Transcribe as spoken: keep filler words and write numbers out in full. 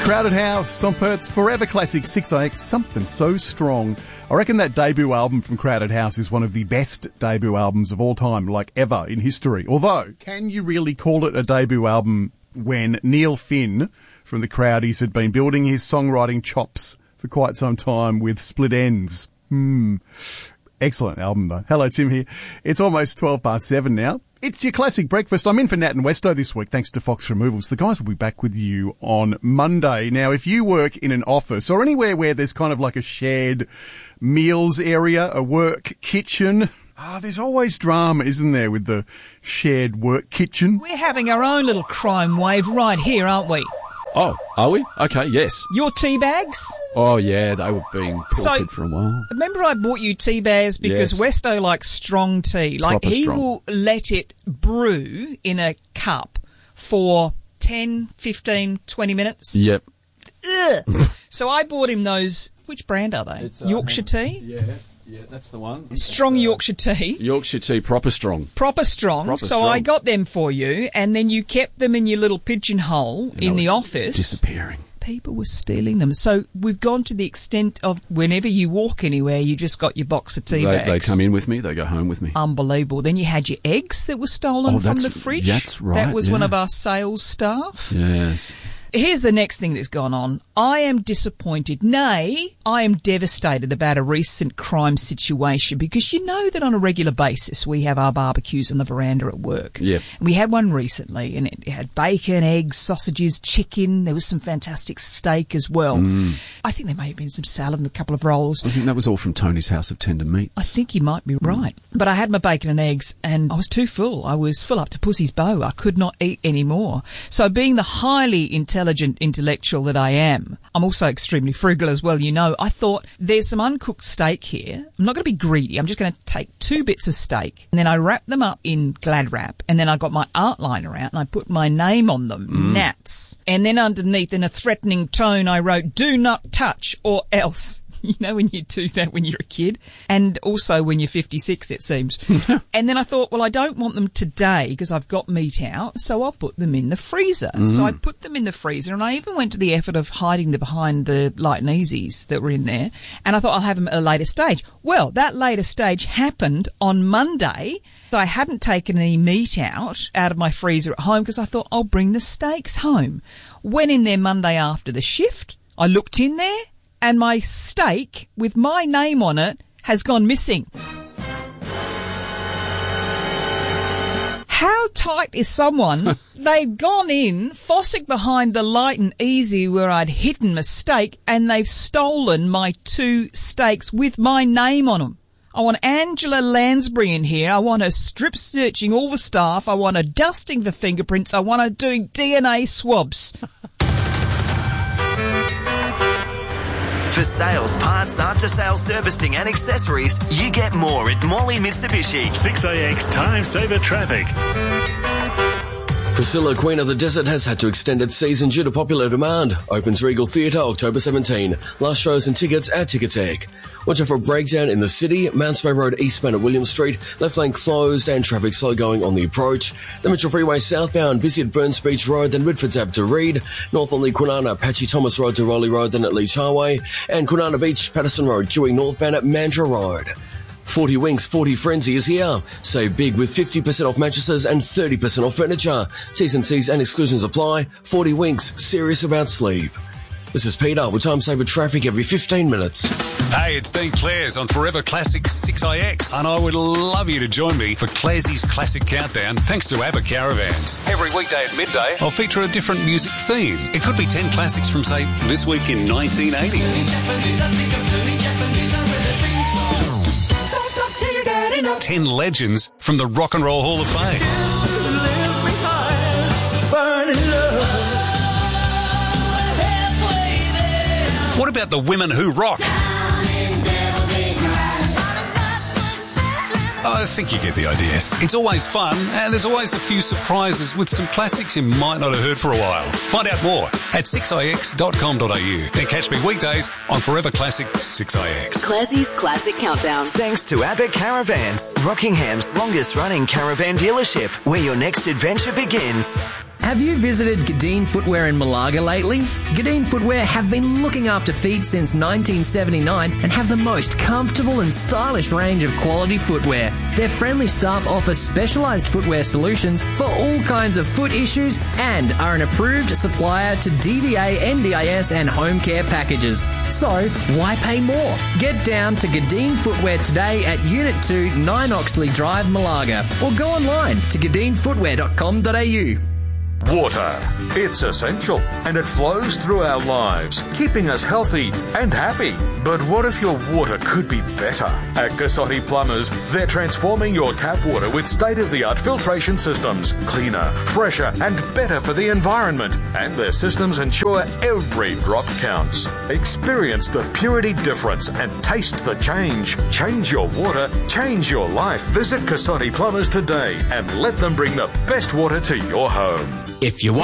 Crowded House on Perth's Forever Classic six I X, Something So Strong. I reckon that debut album from Crowded House is one of the best debut albums of all time, like ever in history. Although, can you really call it a debut album when Neil Finn from the Crowdies had been building his songwriting chops for quite some time with Split Ends? Hmm. Excellent album, though. Hello, Tim here. It's almost twelve past seven now. It's your classic breakfast. I'm in for Nat and Westo this week, thanks to Fox Removals. The guys will be back with you on Monday. Now, if you work in an office or anywhere where there's kind of like a shared meals area, a work kitchen, ah, there's always drama, isn't there, with the shared work kitchen? We're having our own little crime wave right here, aren't we? Oh, are we? Okay, yes. Your tea bags? Oh, yeah, they were being pilfered so, for a while. Remember I bought you tea bags because yes. Westo likes strong tea. Like, Proper he strong. will let it brew in a cup for ten, fifteen, twenty minutes. Yep. Ugh. So I bought him those, which brand are they? It's, uh, Yorkshire tea? Yeah. Yeah, that's the one. Strong Yorkshire tea. Yorkshire tea, proper strong. Proper strong. Proper so strong. I got them for you, and then you kept them in your little pigeonhole And in the were office. Disappearing. People were stealing them. So we've gone to the extent of whenever you walk anywhere, you just got your box of tea They, bags. they come in with me, they go home with me. Unbelievable. Then you had your eggs that were stolen Oh, from that's- the fridge. that's right, That was one yeah. of our sales staff. Yes. Here's the next thing that's gone on. I am disappointed. Nay, I am devastated about a recent crime situation because you know that on a regular basis we have our barbecues on the veranda at work. Yeah. We had one recently and it had bacon, eggs, sausages, chicken. There was some fantastic steak as well. Mm. I think there may have been some salad and a couple of rolls. I think that was all from Tony's House of Tender Meats. I think you might be right. But I had my bacon and eggs and I was too full. I was full up to pussy's bow. I could not eat any more. So being the highly intelligent intellectual that I am, I'm also extremely frugal as well, you know. I thought there's some uncooked steak here. I'm not going to be greedy. I'm just going to take two bits of steak and then I wrap them up in Glad Wrap and then I got my art liner out and I put my name on them, Mm. Nats. And then underneath in a threatening tone I wrote, do not touch or else. You know when you do that when you're a kid? And also when you're fifty-six, it seems. And then I thought, well, I don't want them today because I've got meat out, so I'll put them in the freezer. Mm. So I put them in the freezer, and I even went to the effort of hiding them behind the light and easies that were in there. And I thought I'll have them at a later stage. Well, that later stage happened on Monday. So I hadn't taken any meat out, out of my freezer at home because I thought I'll bring the steaks home. Went in there Monday after the shift. I looked in there. And my steak with my name on it has gone missing. How tight is someone? They've gone in, fossing behind the light and easy where I'd hidden my steak, and they've stolen my two steaks with my name on them. I want Angela Lansbury in here. I want her strip searching all the staff. I want her dusting the fingerprints. I want her doing D N A swabs. For sales, parts, after-sales servicing and accessories, you get more at Morley Mitsubishi. six A X Time Saver Traffic. Priscilla, Queen of the Desert, has had to extend its season due to popular demand. Opens Regal Theatre October seventeenth. Last shows and tickets at Ticketek. Watch out for a breakdown in the city. Mount Spey Road eastbound at William Street. Left lane closed and traffic slow going on the approach. The Mitchell Freeway southbound, busy at Burns Beach Road, then Ridford's Ave to Reed. North on the Kwinana, Patchy Thomas Road to Rowley Road, then at Leach Highway. And Kwinana Beach, Patterson Road, queuing northbound at Mandurah Road. forty Winks, forty Frenzy is here. Save big with fifty percent off mattresses and thirty percent off furniture. T's and C's and exclusions apply. forty Winks, serious about sleep. This is Peter with Time Saver Traffic every fifteen minutes. Hey, it's Dean Clares on Forever Classic six I X, and I would love you to join me for Clares's Classic Countdown thanks to ABBA Caravans. Every weekday at midday, I'll feature a different music theme. It could be ten classics from, say, this week in nineteen eighty. ten legends from the Rock and Roll Hall of Fame. What about the women who rock? I think you get the idea. It's always fun, and there's always a few surprises with some classics you might not have heard for a while. Find out more at six i x dot com dot a u and catch me weekdays on Forever Classic six I X. Classie's Classic Countdown. Thanks to ABBA Caravans, Rockingham's longest running caravan dealership, where your next adventure begins. Have you visited Gadeen Footwear in Malaga lately? Gadeen Footwear have been looking after feet since nineteen seventy-nine and have the most comfortable and stylish range of quality footwear. Their friendly staff offer specialised footwear solutions for all kinds of foot issues and are an approved supplier to D V A, N D I S and home care packages. So, why pay more? Get down to Gadeen Footwear today at Unit two, nine Oxley Drive, Malaga, or go online to gadeen footwear dot com dot a u. Water. It's essential and it flows through our lives, keeping us healthy and happy. But what if your water could be better? At Cassotti Plumbers, they're transforming your tap water with state-of-the-art filtration systems, cleaner, fresher and better for the environment. And their systems ensure every drop counts. Experience the purity difference and taste the change. Change your water, change your life. Visit Cassotti Plumbers today and let them bring the best water to your home. If you want